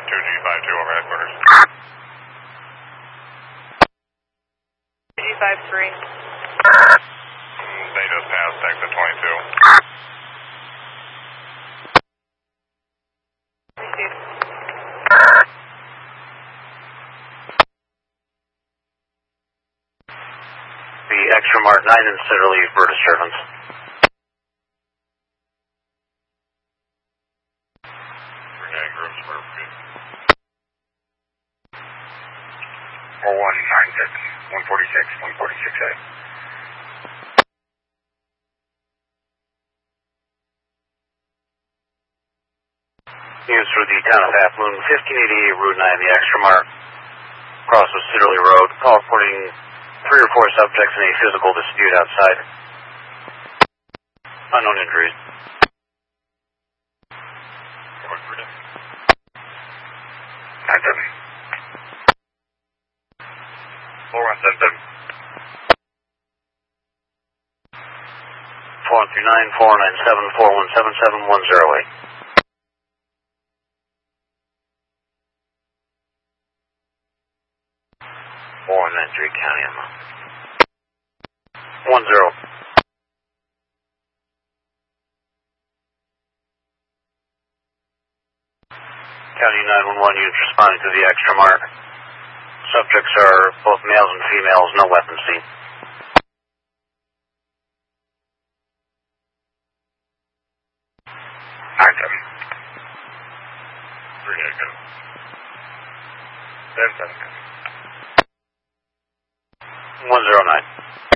G52 over headquarters. G53. They just passed exit 22. Thank you. The extra mark 9 and consider leave for disturbance. Groups were 4196, 146, 146A. Units for the town of Half Moon, 1588 Route 9, the extra mark. Cross of Sidderley Road. Call reporting 3 or 4 subjects in a physical dispute outside. Unknown injuries. 9-7. 4177. 4139, 497, 4177, 108. 493 County Emma. 10. County 911 units responding to the extra mark. Subjects are both males and females, no weapons seen. Active. 3 negative. 10-7. 109.